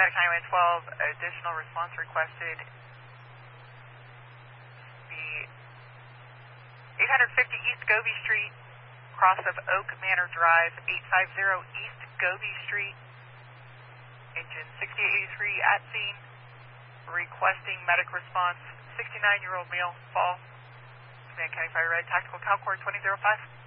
Medic Highway 12, additional response requested. The 850 East Goby Street, cross of Oak Manor Drive, 850 East Goby Street, engine 6883 at scene, requesting medic response, 69-year-old male, fall. Command County Fire Red, Tactical Calcor 2005.